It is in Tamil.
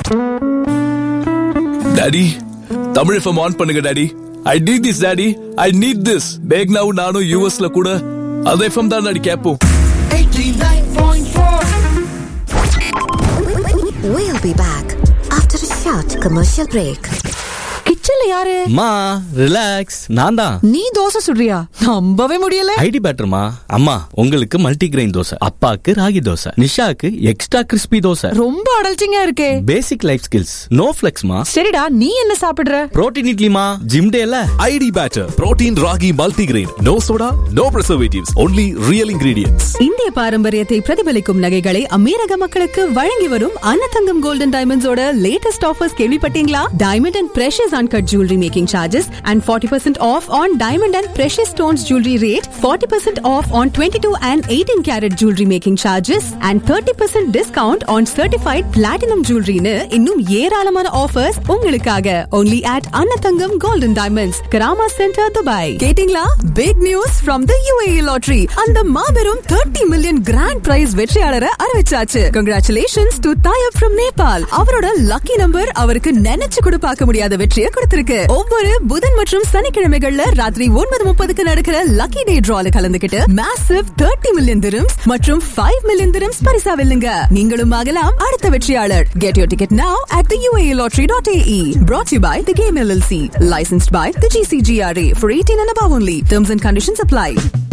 டாடி தமிழ் எஃப்எம் ஆன் பண்ணுங்க daddy. I need this daddy. I need this. பேக்னாவு நானும் யுஎஸ்ல கூட அது எஃப்எம் தான் டாடி கேட்போம். 89.4. We'll be back after a short commercial break. கிச்சன்ல யாரு? மா ரிலாக்ஸ், நான் தான். நீ தோசை சுடுறியா? நம்பவே முடியல. ஐடி பேட்டர்மா. அம்மா உங்களுக்கு மல்டி கிரெயின் தோசை, அப்பாக்கு ராகி தோசை, நிஷாக்கு எக்ஸ்ட்ரா கிறிஸ்பி தோசை. ரொம்ப அடல்ச்சிங்கா இருக்கே. பேசிக் லைஃப் ஸ்கில்ஸ், நோ ஃபிளெக்ஸ்மா. சரிடா, நீ என்ன சாப்பிடுற? புரோட்டீன் இட்லிமா. ஜிம் டேல ID batter protein ragi multi grain, no soda, no preservatives, only real ingredients. இந்திய பாரம்பரியத்தை பிரதிபலிக்கும் நகைகளை அமீரக மக்களுக்கு வழங்கி வரும் அன்னதங்கம் கோல்டன் டைமண்ட்ஸோட லேட்டஸ்ட் ஆஃபர்ஸ் கேள்விப்பட்டீங்களா? Diamond and precious uncut jewelry making charges and 40% off on diamond and precious stones jewelry rate, 40% off on 22 and 18 carat jewelry making charges and 30% discount on certified platinum jewelry னு இன்னும் ஏராளமான ஆஃபர்ஸ் உங்களுக்காக only at Annathangam Golden Diamonds, Karama Center, Dubai. கேட்டிங்களா? Big news from the UAE lottery. அந்த மாபெரும் 30 million grand prize வெற்றியாளரை அறிவிச்சாச்சு. Congratulations to Tayyab from Nepal. அவரோட lucky number அவருக்கு நினைச்சு கூட பார்க்க முடியாத வெற்றியை கொடுத்திருக்கு. ஒவ்வொரு புதன் மற்றும் சனிக்கிழமைகள்ல ராத்திரி 9:30க்கு நடக்கிற லக்கி டே டிரால கலந்துக்கிட்டு மேசிவ் 30 மில்லியன் dirhams மற்றும் 5 மில்லியன் dirhams பரிசா வெல்லுங்க. நீங்களும் ஆகலாம் அடுத்த வெற்றியாளர். Get your ticket now at the UAElottery.ae. Brought to you by the Game LLC. Licensed by the GCGRA for 18 and above only. Terms and conditions apply.